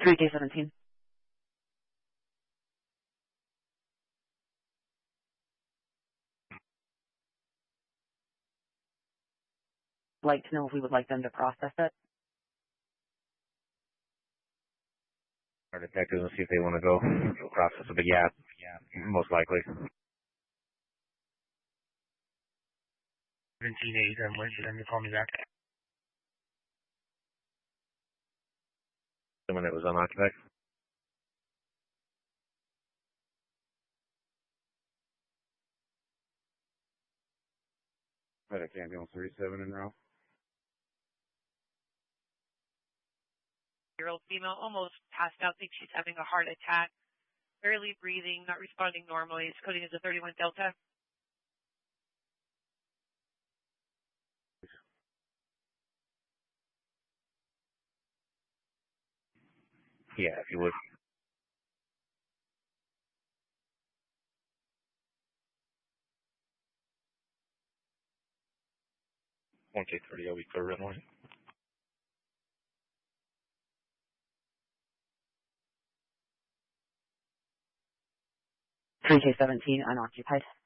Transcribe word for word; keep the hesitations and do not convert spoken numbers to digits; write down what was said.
three K seventeen. Like to know if we would like them to process it. Our detectives and see if they want to go process it, but yeah, yeah, most likely. seventeen eight, I'm waiting for them to call me back. When it was unoccupied. Medic ambulance thirty-seven in row. Year old female almost passed out, thinks she's having a heart attack, barely breathing, not responding normally. It's coding as a thirty-one Delta. Yeah, if you would. one K thirty, I'll be clear red line. three K seventeen unoccupied.